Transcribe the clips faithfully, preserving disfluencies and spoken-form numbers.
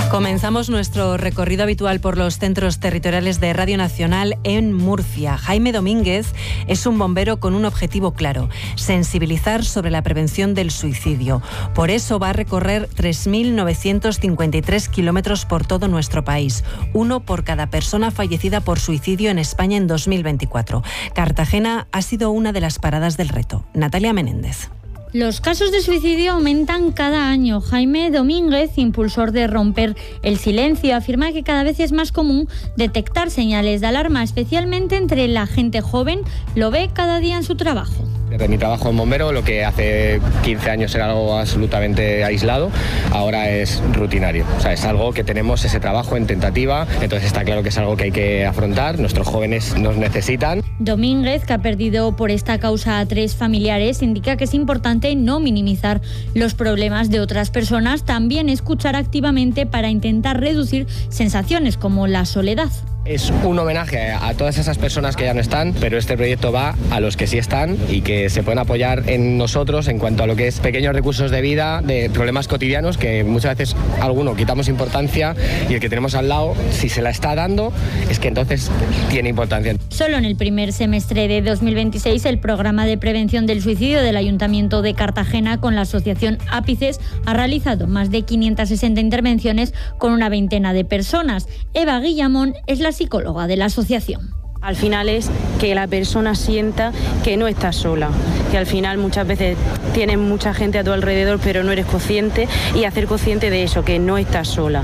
Comenzamos nuestro recorrido habitual por los centros territoriales de Radio Nacional en Murcia. Jaime Domínguez es un bombero con un objetivo claro: sensibilizar sobre la prevención del suicidio. Por eso va a recorrer tres mil novecientos cincuenta y tres kilómetros por todo nuestro país, uno por cada persona fallecida por suicidio en España en dos mil veinticuatro. Cartagena ha sido una de las paradas del reto. Natalia Menéndez. Los casos de suicidio aumentan cada año. Jaime Domínguez, impulsor de Romper el Silencio, afirma que cada vez es más común detectar señales de alarma, especialmente entre la gente joven. Lo ve cada día en su trabajo. Desde mi trabajo en bombero, lo que hace quince años era algo absolutamente aislado, ahora es rutinario. O sea, es algo que tenemos ese trabajo en tentativa, entonces está claro que es algo que hay que afrontar. Nuestros jóvenes nos necesitan. Domínguez, que ha perdido por esta causa a tres familiares, indica que es importante no minimizar los problemas de otras personas, también escuchar activamente para intentar reducir sensaciones como la soledad. Es un homenaje a todas esas personas que ya no están, pero este proyecto va a los que sí están y que se pueden apoyar en nosotros en cuanto a lo que es pequeños recursos de vida, de problemas cotidianos que muchas veces alguno quitamos importancia y el que tenemos al lado, si se la está dando, es que entonces tiene importancia. Solo en el primer semestre de dos mil veintiséis, el programa de prevención del suicidio del Ayuntamiento de Cartagena con la asociación Ápices ha realizado más de quinientas sesenta intervenciones con una veintena de personas. Eva Guillamón es la psicóloga de la asociación. Al final es que la persona sienta que no está sola, que al final muchas veces tienes mucha gente a tu alrededor pero no eres consciente, y hacer consciente de eso, que no estás sola,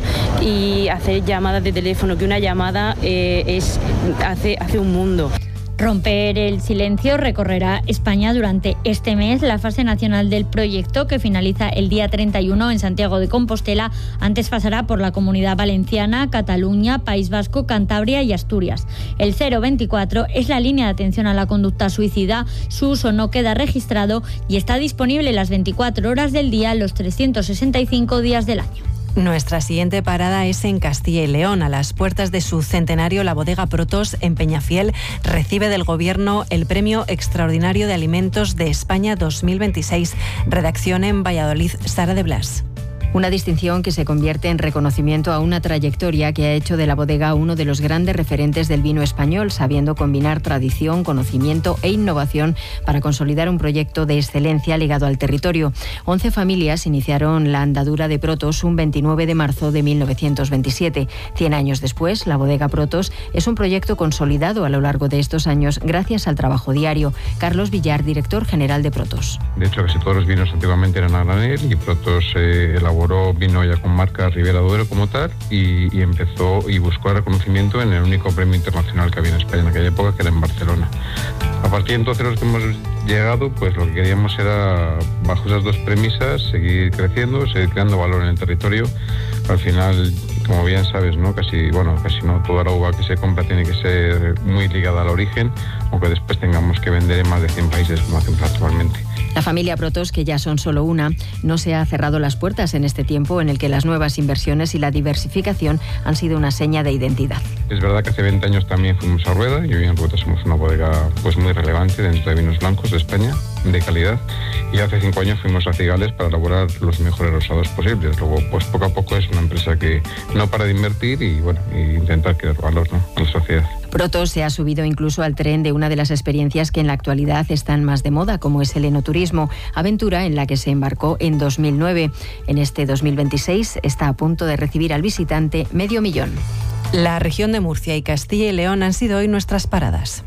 y hacer llamadas de teléfono, que una llamada eh, es hace, hace un mundo. Romper el Silencio recorrerá España durante este mes. La fase nacional del proyecto, que finaliza el día treinta y uno en Santiago de Compostela, antes pasará por la Comunidad Valenciana, Cataluña, País Vasco, Cantabria y Asturias. El cero veinticuatro es la línea de atención a la conducta suicida. Su uso no queda registrado y está disponible las veinticuatro horas del día, los trescientos sesenta y cinco días del año. Nuestra siguiente parada es en Castilla y León. A las puertas de su centenario, la bodega Protos en Peñafiel recibe del Gobierno el Premio Extraordinario de Alimentos de España dos mil veintiséis. Redacción en Valladolid, Sara de Blas. Una distinción que se convierte en reconocimiento a una trayectoria que ha hecho de la bodega uno de los grandes referentes del vino español, sabiendo combinar tradición, conocimiento e innovación para consolidar un proyecto de excelencia ligado al territorio. Once familias iniciaron la andadura de Protos un veintinueve de marzo de mil novecientos veintisiete. Cien años después, la bodega Protos es un proyecto consolidado a lo largo de estos años gracias al trabajo diario. Carlos Villar, director general de Protos. De hecho, casi todos los vinos antiguamente eran a granel y Protos eh, elaboró vino ya con marca Ribera Duero como tal y, y empezó y buscó el reconocimiento en el único premio internacional que había en España en aquella época, que era en Barcelona. A partir de entonces, los que hemos llegado, pues lo que queríamos era, bajo esas dos premisas, seguir creciendo, seguir creando valor en el territorio. Al final, como bien sabes, ¿no? Casi, bueno, casi no toda la uva que se compra tiene que ser muy ligada al origen, aunque después tengamos que vender en más de cien países como hacemos actualmente. La familia Protos, que ya son solo una, no se ha cerrado las puertas en este tiempo en el que las nuevas inversiones y la diversificación han sido una seña de identidad. Es verdad que hace veinte años también fuimos a Rueda y hoy en Rueda somos una bodega pues muy relevante dentro de vinos blancos de España, de calidad, y hace cinco años fuimos a Cigales para elaborar los mejores rosados posibles. Luego, pues poco a poco es una empresa que no para de invertir y bueno, y intentar crear valor, ¿no?, a la sociedad. Protos se ha subido incluso al tren de una de las experiencias que en la actualidad están más de moda, como es el enoturismo, aventura en la que se embarcó en dos mil nueve. En este dos mil veintiséis está a punto de recibir al visitante medio millón. La región de Murcia y Castilla y León han sido hoy nuestras paradas.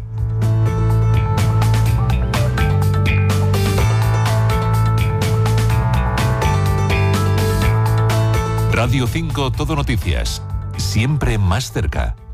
Radio cinco Todo Noticias, siempre más cerca.